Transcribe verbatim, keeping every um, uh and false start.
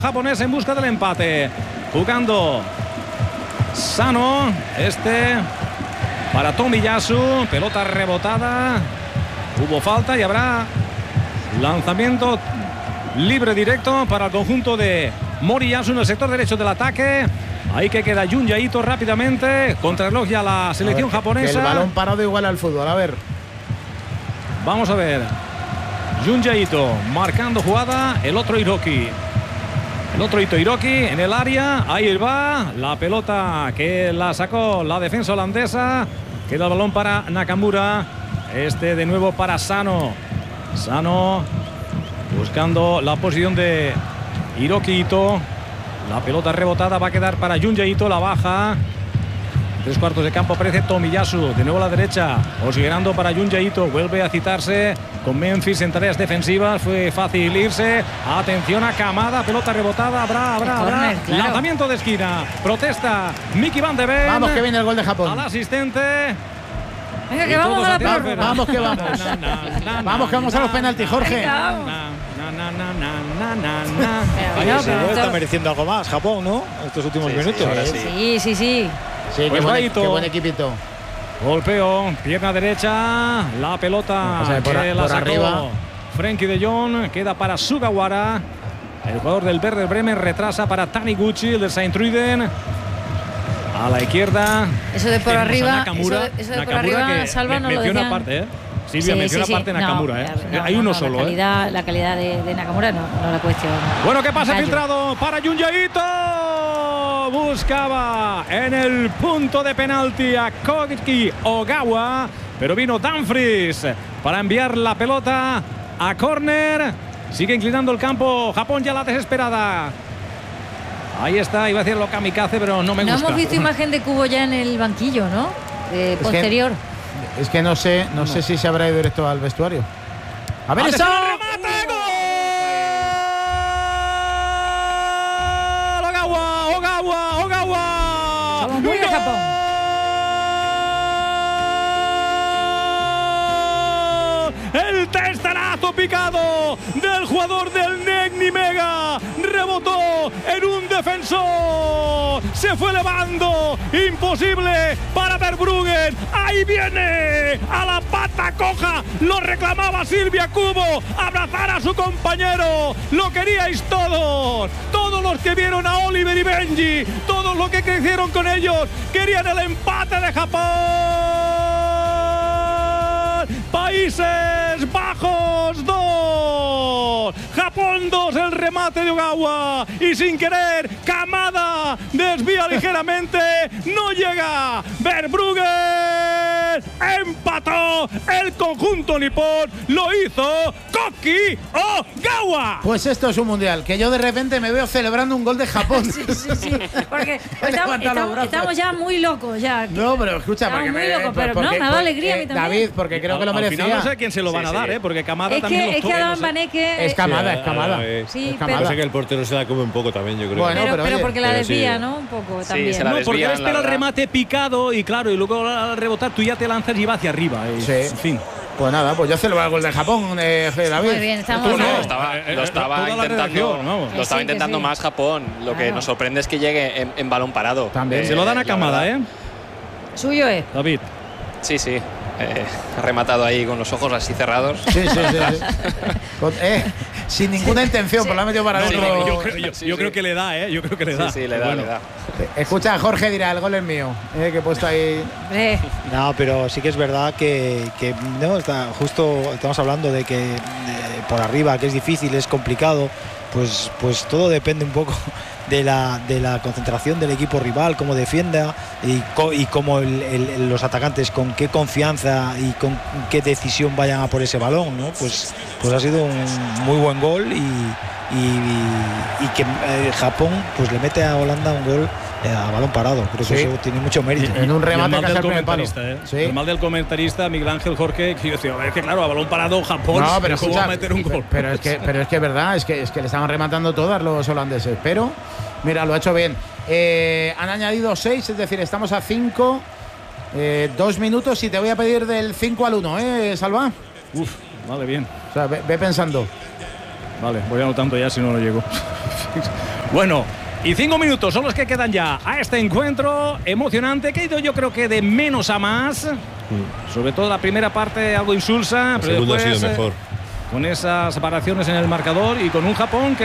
japonés en busca del empate. Jugando Sano, este para Tomiyasu, pelota rebotada, hubo falta y habrá lanzamiento libre directo para el conjunto de Moriyasu en el sector derecho del ataque. Ahí que queda Junya Ito rápidamente, contrarreloj ya la selección ver, japonesa. El balón parado igual al fútbol, a ver. Vamos a ver. Junya Ito marcando jugada, el otro Hiroki. El otro Ito Hiroki en el área, ahí va la pelota que la sacó la defensa holandesa. Queda el balón para Nakamura, este de nuevo para Sano. Sano buscando la posición de Hiroki Ito. La pelota rebotada va a quedar para Junya Ito, la baja. Tres cuartos de campo aparece Tomiyasu, de nuevo a la derecha, Osguerando para Junya Ito, vuelve a citarse con Memphis en tareas defensivas, fue fácil irse, atención a Kamada, pelota rebotada, habrá, habrá, habrá, corner, claro. Lanzamiento de esquina, protesta Mickey Van de Ven. Vamos que viene el gol de Japón. Al asistente. Venga, que vamos a la prórroga. prórroga. Vamos que vamos. Vamos que vamos a los penaltis, Jorge. Venga, vamos. Oye, no, se pero está esto- mereciendo algo más Japón, ¿no? Estos últimos Sí, sí, minutos. ahora sí. Sí, sí, sí. Sí, Pues qué, va buen, Ito. qué buen equipito. Golpeo, pierna derecha, la pelota O sea, por a- que la por sacó arriba. Frenkie de Jong, queda para Sugawara. El jugador del Werder Bremen retrasa para Taniguchi, el del Saint-Truiden. A la izquierda. Eso de por tenemos a arriba, Nakamura, eso de- eso de por Nakamura arriba, que Salva, me- nos lo menciona decían. aparte, ¿eh? Silvia Sí, menciona sí, sí. aparte Nakamura, No, ¿eh? no, Hay no, uno no, solo, la ¿eh? calidad, la calidad de, de Nakamura no, no la cuestiono. Bueno, ¿qué pasa? Gallo. Filtrado para Junya Ito. Buscaba en el punto de penalti a Koki Ogawa, pero vino Dumfries para enviar la pelota a córner. Sigue inclinando el campo Japón, ya la desesperada. Ahí está, iba a decirlo kamikaze, pero no me No gusta. hemos visto imagen de Kubo ya en el banquillo, ¿no? Eh, que- posterior. Es que no sé, no, sé si se habrá ido directo al vestuario. A ver eso. ¡Atención al remate! ¡Gol! ¡Ogawa! ¡Ogawa! ¡Ogawa! Somos muy de Japón. El testarazo picado del jugador del Negni Mega rebotó en un defensor, se fue elevando, imposible para Verbruggen, ahí viene a la pata coja, lo reclamaba Silvia Kubo, abrazar a su compañero, lo queríais todos, todos los que vieron a Oliver y Benji, todos los que crecieron con ellos, querían el empate de Japón. Países Bajos dos, Japón dos, el remate de Ogawa y sin querer Kamada desvía ligeramente, no llega Verbruggen, empató el conjunto nipón, lo hizo Koki Ogawa. Pues esto es un mundial, que yo de repente me veo celebrando un gol de Japón. Sí, sí, sí. Porque Me estamos, levanta los estamos- brazos. estamos ya muy locos. Ya. No, pero escucha, Estamos porque muy me, locos, pero porque- no, me ha dado porque- alegría a mí también. David, porque creo que lo Al merecía. final no sé a quién se lo van Sí, a dar, sí. ¿eh? Porque Kamada Es también que, los es que toca, Adam no sé. Baneke. Es Kamada, es Sí, Kamada. eh, Sí, es pero- Kamada. Pasa que el portero se la come un poco también, yo creo. Bueno, pero, pero pero oye, porque la pero sí. desvía, ¿no? Un poco Sí, también. se la No, porque desvían, él espera la el verdad. remate picado y claro, y luego al rebotar tú ya te lanzas y va hacia arriba. y, Sí. En fin. Pues nada, pues yo celebro el gol de Japón, eh, David. Muy bien, estamos- Tú No, no. lo estaba, Eh, eh, lo estaba toda la intentando, redacción, vamos. lo estaba Que sí, que intentando sí. más Japón. Lo que Claro. nos sorprende es que llegue en, en balón parado. También. Se lo dan a la Kamada, verdad. ¿eh? Suyo es. David. Sí, sí. Eh, ha rematado ahí con los ojos así cerrados. Sí, sí, sí. sí. Con- eh, sin ninguna intención, pues lo ha metido para No, adentro. no, yo creo, yo- Sí, yo sí. creo que le da, ¿eh? Yo creo que le Sí, da. sí, le da, Bueno. le da. Escucha, Jorge dirá, el gol es mío. Eh, que he puesto ahí. Hombre, No, pero sí que es verdad que, que no está justo estamos hablando de que de- por arriba, que es difícil, es complicado, pues pues todo depende un poco de la, de la concentración del equipo rival, cómo defienda y, co- y cómo el- el- los atacantes con qué confianza y con qué decisión vayan a por ese balón, ¿no? Pues, pues ha sido un muy buen gol y, y, y que eh, Japón pues le mete a Holanda un gol eh, a balón parado. Creo que Sí. eso tiene mucho mérito. En un Y el remate mal casi del al primer palo. comentarista, ¿eh? Sí. El mal del comentarista Miguel Ángel Jorge, que yo decía, es que claro, a balón parado Japón, No, pero ¿cómo escucha, va a meter un gol? Pero es que, pero es que es verdad, es que, es que le estaban rematando todas los holandeses. Pero, mira, lo ha hecho bien. Eh, han añadido seis, es decir, estamos a cinco, eh, dos minutos y te voy a pedir del cinco al uno, ¿eh, Salva? Uf, vale, bien. O sea, ve, ve pensando. Vale, voy anotando ya si no lo llego. Bueno, y cinco minutos son los que quedan ya a este encuentro emocionante, que ha ido yo creo que de menos a más. Mm. Sobre todo la primera parte algo insulsa, La pero segunda después, ha sido mejor. Con esas variaciones en el marcador y con un Japón que